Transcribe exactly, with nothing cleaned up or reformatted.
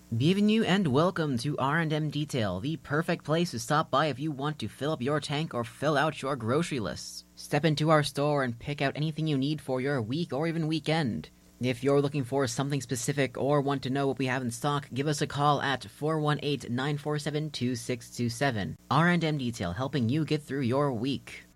Bienvenue and welcome to R and M Detail, the perfect place to stop by if you want to fill up your tank or fill out your grocery lists. Step into our store and pick out anything you need for your week or even weekend. If you're looking for something specific or want to know what we have in stock, give us a call at four one eight, nine four seven, two six two seven. R and M Detail, helping you get through your week.